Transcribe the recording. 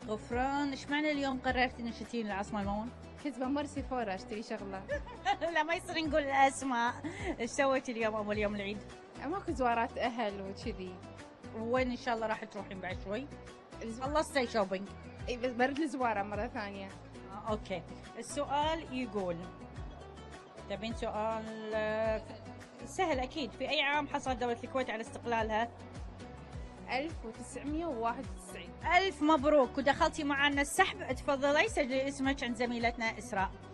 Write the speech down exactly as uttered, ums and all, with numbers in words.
غفران، ايش معنى اليوم قررتي انك تجين العاصمه المون؟ كنت بمر سيفورا اشتري شغله. لا ما يصير نقول الاسماء. ايش سويتي اليوم اول يوم العيد؟ ماكو زوارات اهل وكذي. وين ان شاء الله راح تروحين بعد شوي؟ خلصتي شوبينج؟ اي بس برد الزواره مره ثانيه. آه، اوكي. السؤال يقول، تبين سؤال آه، سهل اكيد. في اي عام حصلت دولة الكويت على استقلالها؟ ألف وتسعمية وواحد وتسعين. الف مبروك ودخلتي معنا السحب. تفضلي سجلي اسمك عند زميلتنا اسراء.